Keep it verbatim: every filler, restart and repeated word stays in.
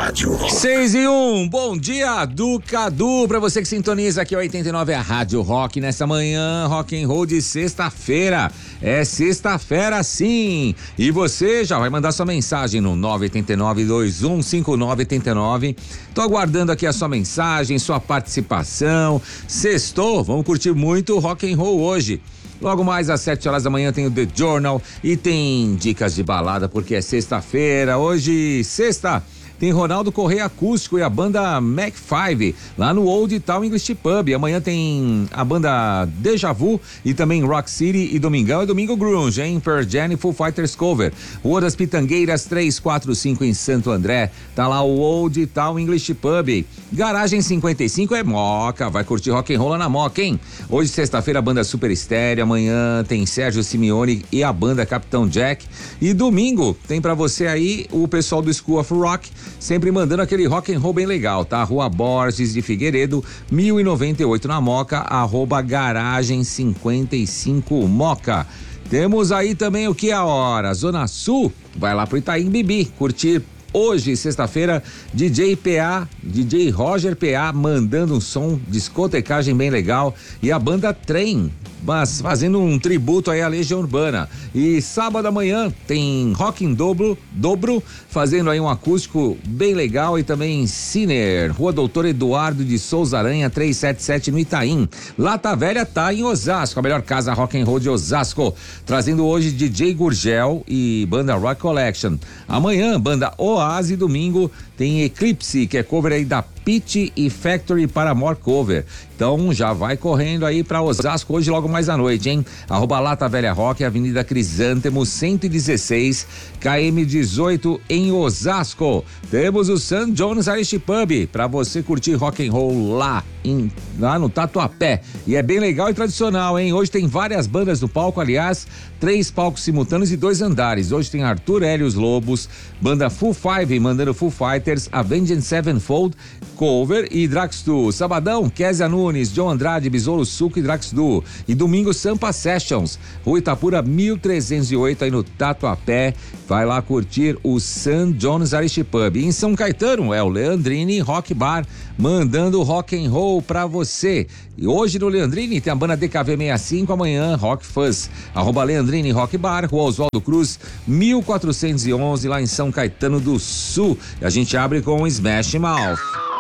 rádio. seis e um, bom dia do Cadu, pra você que sintoniza aqui o oitenta e nove, a Rádio Rock, nessa manhã, rock and roll de sexta-feira. É sexta-feira sim. E você já vai mandar sua mensagem no nove oito nove, dois um cinco nove oito nove. Tô aguardando aqui a sua mensagem, sua participação. Sextou, vamos curtir muito rock and roll hoje. Logo mais às sete horas da manhã tem o The Journal e tem dicas de balada porque é sexta-feira. Hoje, sexta, tem Ronaldo Correia Acústico e a banda Mac five lá no Old Town English Pub. Amanhã tem a banda Deja Vu e também Rock City, e domingão é Domingo Grunge, hein? Pearl Jam e Foo Fighters Cover. Rua das Pitangueiras trezentos e quarenta e cinco em Santo André. Tá lá o Old Town English Pub. Garagem cinquenta e cinco é Moca. Vai curtir rock and roll lá na Moca, hein? Hoje, sexta-feira, a banda Super Estéreo. Amanhã tem Sérgio Simeone e a banda Capitão Jack. E domingo tem pra você aí o pessoal do School of Rock, sempre mandando aquele rock and roll bem legal, tá? Rua Borges de Figueiredo, mil e noventa e oito na Moca, arroba garagem cinquenta e cinco Moca. Temos aí também o que é a hora? Zona Sul, vai lá pro Itaim Bibi, curtir hoje, sexta-feira, D J P A, D J Roger P A, mandando um som, discotecagem bem legal, e a banda Trem, mas fazendo um tributo aí à Legião Urbana. E sábado amanhã tem Rock em Dobro, Dobro, fazendo aí um acústico bem legal, e também Ciner, Rua Doutor Eduardo de Souza Aranha, trezentos e setenta e sete no Itaim. Lata Velha tá em Osasco, a melhor casa rock and roll de Osasco, trazendo hoje D J Gurgel e banda Rock Collection. Amanhã, banda Oase, domingo tem Eclipse, que é cover aí da Pitty e Factory para More Cover. Então já vai correndo aí pra Osasco hoje logo mais à noite, hein? Arroba Lata Velha Rock, Avenida Crisântemo cento e dezesseis, K M dezoito em Osasco. Temos o Saint John's Irish Pub pra você curtir rock and roll lá, em, lá no Tatuapé. E é bem legal e tradicional, hein? Hoje tem várias bandas no palco, aliás, três palcos simultâneos e dois andares. Hoje tem Arthur Hélios Lobos, banda Foo Five mandando Foo Fighters, Avenged Sevenfold, cover e Draxdu. Sabadão, Kézia Nunes, John Andrade, Besouro Suco e Draxdu. E domingo, Sampa Sessions, Rua Itapura mil trezentos e oito, aí no Tatuapé. Vai lá curtir o Saint John's Irish Pub. E em São Caetano é o Leandrini Rock Bar, mandando rock and roll pra você. E hoje no Leandrini tem a banda D K V sessenta e cinco, amanhã Rock Fuzz. Arroba Leandrini Rock Bar, Rua Oswaldo Cruz, mil quatrocentos e onze, lá em São Caetano do Sul. E a gente abre com Smash Mouth.